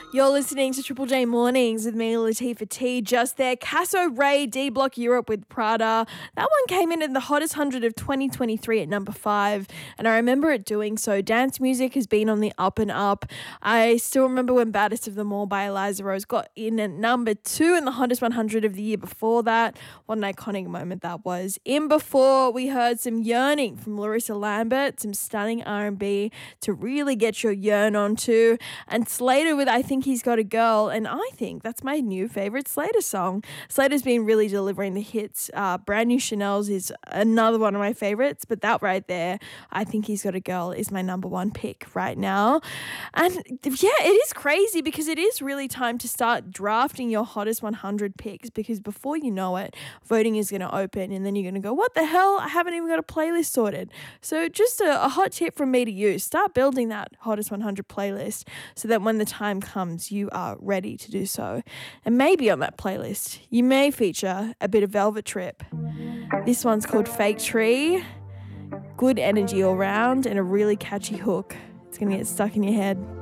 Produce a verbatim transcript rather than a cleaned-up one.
You're listening to Triple J Mornings with me, Latifah T. Just there, Casso Ray, D Block Europe with Prada. That one came in at the hottest one hundred of twenty twenty-three at number five, and I remember it doing so. Dance music has been on the up and up. I still remember when Baddest of Them All by Eliza Rose got in at number two in the hottest one hundred of the year before that. What an iconic moment that was. In before, we heard some Yearning from Larissa Lambert, some stunning R and B to really get your yearn onto, and Slater with I Think He's Got a Girl, and I think that's my new favourite Slater song. Slater's been really delivering the hits. Uh, Brand New Chanel's is another one of my favourites, but that right there, I Think He's Got a Girl, is my number one pick right now. And yeah, it is crazy because it is really time to start drafting your hottest one hundred picks, because before you know it, voting is going to open and then you're going to go, what the hell? I haven't even got a playlist sorted. So just a, a hot tip from me to you, start building that hottest one hundred playlist so that when the time comes, you are ready to do so. And maybe on that playlist, you may feature a bit of Velvet Trip. This one's called Fake Tree. Good energy all round and a really catchy hook. It's going to get stuck in your head.